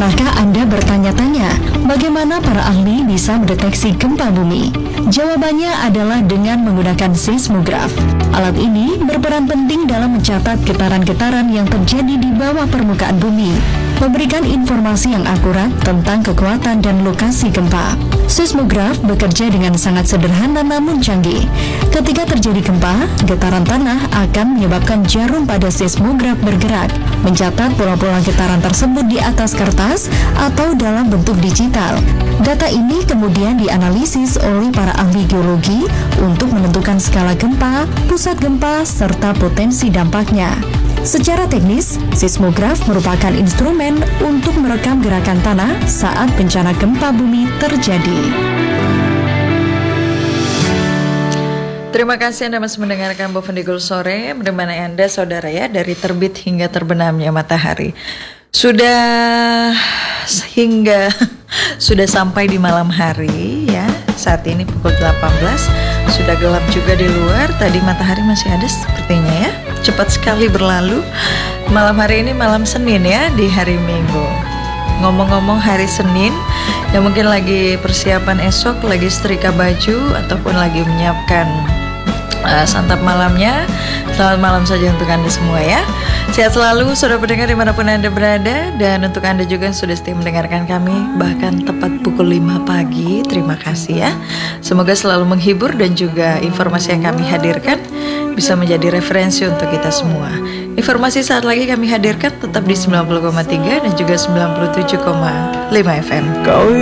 Pernahkah Anda bertanya-tanya bagaimana para ahli bisa mendeteksi gempa bumi? Jawabannya adalah dengan menggunakan seismograf. Alat ini berperan penting dalam mencatat getaran-getaran yang terjadi di bawah permukaan bumi, memberikan informasi yang akurat tentang kekuatan dan lokasi gempa. Seismograf bekerja dengan sangat sederhana namun canggih. Ketika terjadi gempa, getaran tanah akan menyebabkan jarum pada seismograf bergerak, mencatat pola-pola getaran tersebut di atas kertas atau dalam bentuk digital. Data ini kemudian dianalisis oleh para ahli geologi untuk menentukan skala gempa, pusat gempa, serta potensi dampaknya. Secara teknis, seismograf merupakan instrumen untuk merekam gerakan tanah saat bencana gempa bumi terjadi. Terima kasih Anda masih mendengarkan Bovendigul Sore, menemani Anda saudara ya dari terbit hingga terbenamnya matahari. Sudah sampai di malam hari ya. Saat ini pukul 18, sudah gelap juga di luar. Tadi matahari masih ada sepertinya ya. Cepat sekali berlalu. Malam hari ini malam Senin ya, di hari Minggu. Ngomong-ngomong hari Senin, yang mungkin lagi persiapan esok, lagi setrika baju ataupun lagi menyiapkan santap malamnya. Selamat malam saja untuk Anda semua ya. Sehat selalu saudara pendengar dimanapun Anda berada. Dan untuk Anda juga yang sudah setia mendengarkan kami bahkan tepat pukul 5 pagi, terima kasih ya. Semoga selalu menghibur dan juga informasi yang kami hadirkan bisa menjadi referensi untuk kita semua. Informasi saat lagi kami hadirkan tetap di 90,3 dan juga 97,5 FM.